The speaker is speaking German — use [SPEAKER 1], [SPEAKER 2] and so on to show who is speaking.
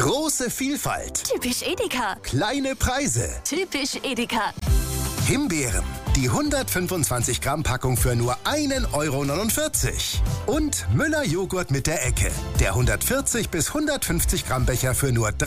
[SPEAKER 1] Große Vielfalt.
[SPEAKER 2] Typisch Edeka.
[SPEAKER 1] Kleine Preise.
[SPEAKER 2] Typisch Edeka.
[SPEAKER 1] Himbeeren. Die 125 Gramm Packung für nur 1,49 €. Und Müller Joghurt mit der Ecke. Der 140 bis 150 Gramm Becher für nur 3,99 €.